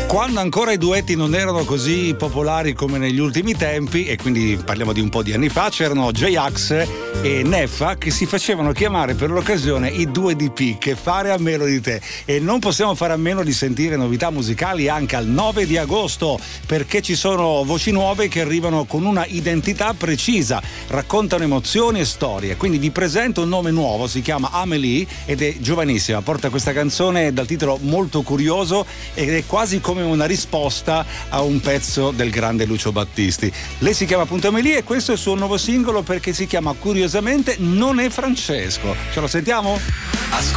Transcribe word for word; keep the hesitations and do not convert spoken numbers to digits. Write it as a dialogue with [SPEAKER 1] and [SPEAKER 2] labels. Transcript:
[SPEAKER 1] Quando ancora i duetti non erano così popolari come negli ultimi tempi, e quindi parliamo di un po' di anni fa, c'erano J-Ax e Neffa che si facevano chiamare per l'occasione i due D P, che fare a meno di te. E non possiamo fare a meno di sentire novità musicali anche al nove di agosto, perché ci sono voci nuove che arrivano con una identità precisa, raccontano emozioni e storie. Quindi vi presento un nome nuovo, si chiama Amelie ed è giovanissima, porta questa canzone dal titolo molto curioso ed è quasi come una risposta a un pezzo del grande Lucio Battisti. Lei si chiama appunto Amelie e questo è il suo nuovo singolo, perché si chiama curiosamente Non è Francesco. Ce lo sentiamo?
[SPEAKER 2] Ascolta